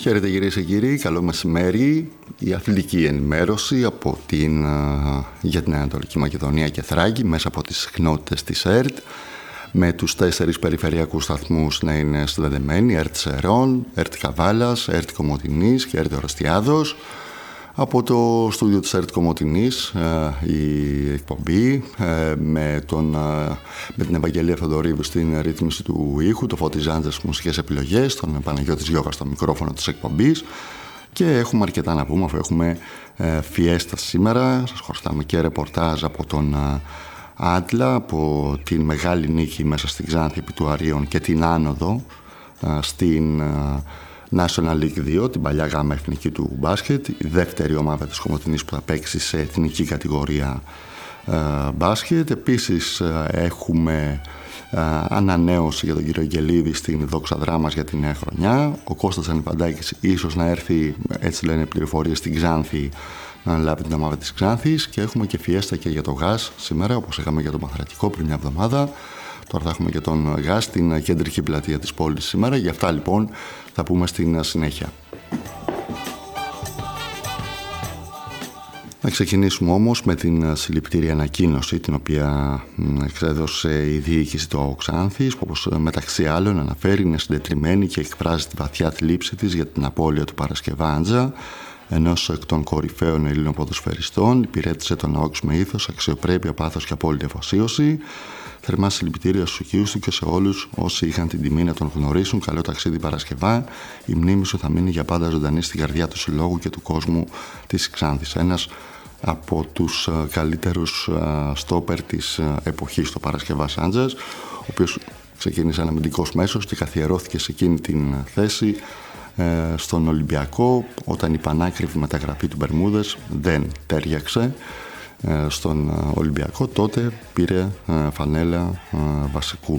Χαίρετε κυρίες και κύριοι, καλό μεσημέρι. Η αθλητική ενημέρωση για την Ανατολική Μακεδονία και Θράκη μέσα από τις συχνότητες της ΕΡΤ, με τους 4 περιφερειακούς σταθμούς να είναι συνδεδεμένοι: ΕΡΤ Σερών, ΕΡΤ Καβάλας, ΕΡΤ Κομοτηνής και ΕΡΤ Ορεστιάδος. Από το στούντιο της ΕΡΤ Κομοτηνής η εκπομπή με την Ευαγγελία Θεοδωρίδου στην ρύθμιση του ήχου, το Φώτης Ζάντζας στις μουσικές επιλογές, τον Παναγιώτης Γιώργα στο μικρόφωνο της εκπομπής. Και έχουμε αρκετά να πούμε, αφού έχουμε φιέστα σήμερα. Σας χωριστάμε και ρεπορτάζ από τον Άτλα, από την μεγάλη νίκη μέσα στην Ξάνθη επί του Αρίων και την άνοδο στην National League 2, την παλιά γάμα εθνική του μπάσκετ, η δεύτερη ομάδα της Κομοτηνής που θα παίξει σε εθνική κατηγορία μπάσκετ. Επίσης έχουμε ανανέωση για τον κύριο Γελίδη στην Δόξα Δράμας για τη νέα χρονιά. Ο Κώστας Ανιφαντάκης ίσως να έρθει, έτσι λένε πληροφορίες, στην Ξάνθη να αναλάβει την ομάδα της Ξάνθης. Και έχουμε και φιέστα και για το ΓΑΣ σήμερα, όπως είχαμε για το Παθρατικό πριν μια εβδομάδα. Τώρα θα έχουμε και τον ΓΑΣ στην κεντρική πλατεία της πόλης σήμερα. Γι' αυτά λοιπόν θα πούμε στην συνέχεια. Να ξεκινήσουμε όμως με την συλληπιτήρια ανακοίνωση την οποία εξέδωσε η διοίκηση του Ξάνθης, που όπως μεταξύ άλλων αναφέρει είναι συντετριμμένη και εκφράζει τη βαθιά θλίψη της για την απώλεια του Παρασκευάντζα, ενός εκ των κορυφαίων Ελλήνων ποδοσφαιριστών. Υπηρέτησε τον ΑΟΚΣ με ήθος, αξιοπρέπεια, πάθος και απόλυτη αφοσίωση. Θερμά συλληπιτήρια στους οικείους του και σε όλους όσοι είχαν την τιμή να τον γνωρίσουν. Καλό ταξίδι Παρασκευά. Η μνήμη σου θα μείνει για πάντα ζωντανή στην καρδιά του συλλόγου και του κόσμου της Ξάνθης. Ένας από τους καλύτερους στόπερ της εποχής, το Παρασκευάς Άντζας, ο οποίος ξεκίνησε αναμυντικός μέσος και καθιερώθηκε σε εκείνη την θέση στον Ολυμπιακό, όταν η πανάκριβη μεταγραφή του Μπερμούδες δεν τέριαξε στον Ολυμπιακό. Τότε πήρε φανέλα βασικού.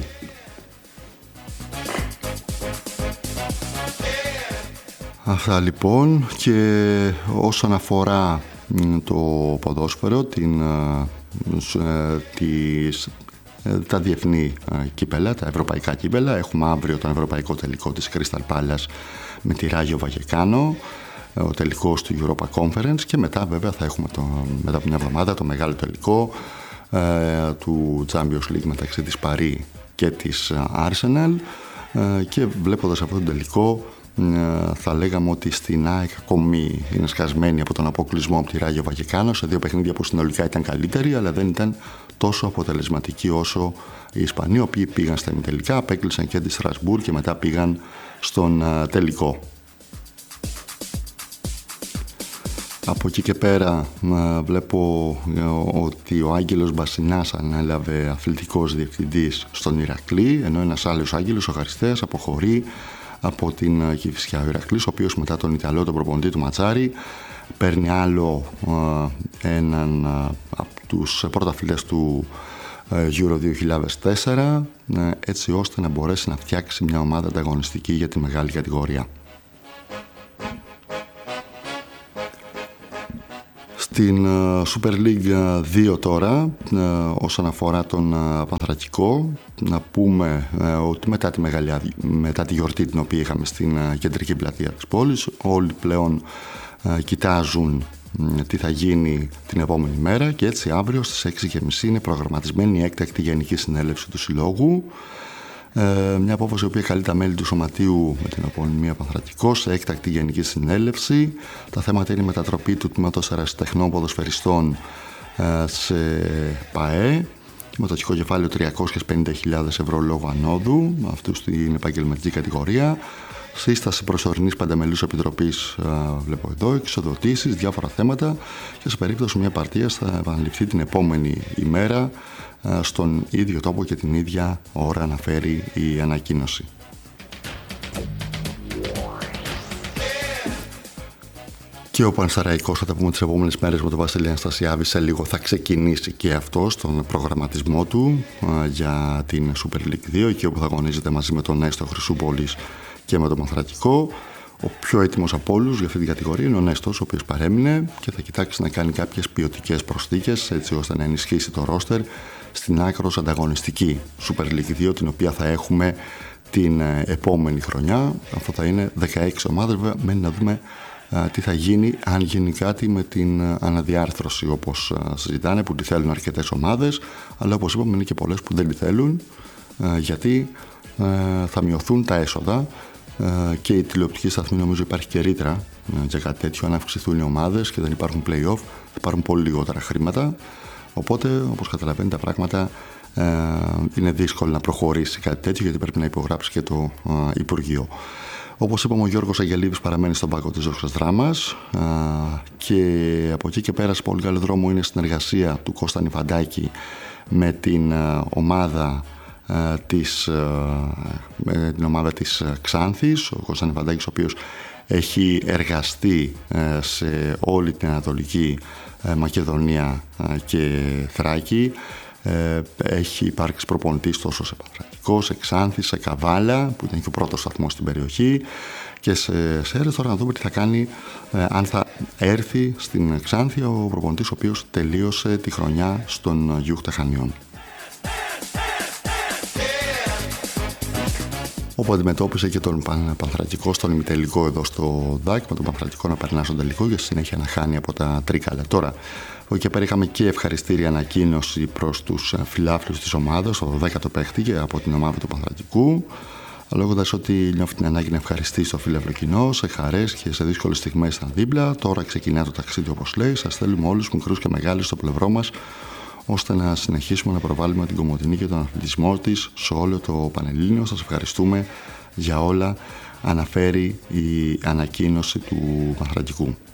Αυτά λοιπόν. Και όσον αφορά το ποδόσφαιρο, τα διεθνή κύπελα, τα ευρωπαϊκά κύπελα, έχουμε αύριο τον ευρωπαϊκό τελικό της Crystal Palace με τη Ράγιο Βαγεκάνο, ο τελικός του Europa Conference, και μετά βέβαια θα έχουμε μετά από μια εβδομάδα το μεγάλο τελικό του Champions League μεταξύ της Παρί και της Arsenal. Και βλέποντας αυτό το τελικό θα λέγαμε ότι στην ΑΕΚ ακόμη είναι σκασμένη από τον αποκλεισμό από τη Ράγιο Βαγεκάνο σε 2 παιχνίδια που συνολικά ήταν καλύτερη, αλλά δεν ήταν τόσο αποτελεσματική όσο οι Ισπανοί, οι οποίοι πήγαν στα ημιτελικά, απέκλεισαν και τη Στρασβούρ και μετά πήγαν στον τελικό. Από εκεί και πέρα βλέπω ότι ο Άγγελος Μπασινάς ανέλαβε αθλητικός διευθυντής στον Ηρακλή, ενώ ένας άλλος Άγγελος, ο Χαριστέας, αποχωρεί από την Κηφισιά. Ο Ηρακλής, ο οποίος μετά τον Ιταλό, τον προπονητή του Ματσάρη, παίρνει άλλο έναν από τους πρωταθλητές του Euro 2004, έτσι ώστε να μπορέσει να φτιάξει μια ομάδα ανταγωνιστική για τη μεγάλη κατηγορία. Στην Super League 2 τώρα, όσον αφορά τον Πανθρακικό, να πούμε ότι μετά τη γιορτή την οποία είχαμε στην κεντρική πλατεία της πόλης, όλοι πλέον κοιτάζουν τι θα γίνει την επόμενη μέρα, και έτσι αύριο στις 6.30 είναι προγραμματισμένη η έκτακτη γενική συνέλευση του συλλόγου. Μια απόφαση η οποία καλεί τα μέλη του Σωματείου με την επωνυμία Πανθρακικό σε έκτακτη γενική συνέλευση. Τα θέματα είναι η μετατροπή του τμήματος ερασιτεχνών ποδοσφαιριστών σε ΠΑΕ, μετοχικό κεφάλαιο 350.000 ευρώ λόγω ανόδου, αυτού στην επαγγελματική κατηγορία. Σύσταση προσωρινής πενταμελούς επιτροπής, βλέπω εδώ, εξοδοτήσεις, διάφορα θέματα, και σε περίπτωση μια απαρτίας θα επαναληφθεί την επόμενη ημέρα στον ίδιο τόπο και την ίδια ώρα, αναφέρει η ανακοίνωση. Και ο Πανσεραϊκός, θα τα πούμε τις επόμενες μέρες με τον Βασίλη Αναστασιάδη, σε λίγο θα ξεκινήσει και αυτό στον προγραμματισμό του για την Super League 2, εκεί όπου θα αγωνίζεται μαζί με τον Νέστο Χρυσούπολης και με τον Πανθρακικό. Ο πιο έτοιμος από όλους για αυτή την κατηγορία είναι ο Νέστος, ο οποίος παρέμεινε και θα κοιτάξει να κάνει κάποιες ποιοτικές προσθήκες, έτσι ώστε να ενισχύσει το ρόστερ στην άκρως ανταγωνιστική Super League 2, την οποία θα έχουμε την επόμενη χρονιά. Αυτό θα είναι 16 ομάδες. Βέβαια, μένει να δούμε τι θα γίνει, αν γίνει κάτι με την αναδιάρθρωση όπως συζητάνε, που τη θέλουν αρκετές ομάδες, αλλά όπως είπαμε είναι και πολλές που δεν τη θέλουν, γιατί θα μειωθούν τα έσοδα και η τηλεοπτική σταθμή, νομίζω υπάρχει και ρήτρα για κάτι τέτοιο. Αν αυξηθούν οι ομάδες και δεν υπάρχουν play-off, θα πάρουν πολύ λιγότερα χρήματα, οπότε όπως καταλαβαίνετε τα πράγματα είναι δύσκολο να προχωρήσει κάτι τέτοιο, γιατί πρέπει να υπογράψει και το Υπουργείο. Όπως είπαμε, ο Γιώργος Αγγελίδης παραμένει στον πάγκο της Δόξας Δράμας και από εκεί και πέρα σε πολύ καλό δρόμο είναι συνεργασία του Κώστα Νιφαντάκη με την ομάδα της Ξάνθης. Ο Κώστας Νιφαντάκης, ο οποίος έχει εργαστεί σε όλη την Ανατολική Μακεδονία και Θράκη. Έχει υπάρξει προπονητής τόσο σε Πανθρακικό, σε Ξάνθη, σε Καβάλα, που ήταν και ο πρώτος σταθμός στην περιοχή, και σε Σέρες. Τώρα να δούμε τι θα κάνει, αν θα έρθει στην Ξάνθη ο προπονητής, ο οποίος τελείωσε τη χρονιά στον Γιούχτα Χανιών. Όπου αντιμετώπισε και τον Πανθρακικό στον ημιτελικό εδώ στο ΔΑΚ, με τον Πανθρακικό να περνά στον τελικό και συνέχεια να χάνει από τα Τρίκαλα. Τώρα, εκεί πέρα είχαμε και ευχαριστήρια ανακοίνωση προς τους φιλάθλους της ομάδας, το 10ο παίχτη από την ομάδα του Πανθρακικού, λέγοντας ότι νιώθει την ανάγκη να ευχαριστήσει το φίλευρο κοινό, σε χαρές και σε δύσκολες στιγμές ήταν δίπλα. Τώρα ξεκινά το ταξίδι, όπως λέει. Σας θέλουμε όλους, μικρούς και μεγάλους, στο πλευρό μας, ώστε να συνεχίσουμε να προβάλλουμε την Κομοτηνή και τον αθλητισμό της σε όλο το Πανελλήνιο. Σας ευχαριστούμε για όλα, αναφέρει η ανακοίνωση του Πανθρακικού.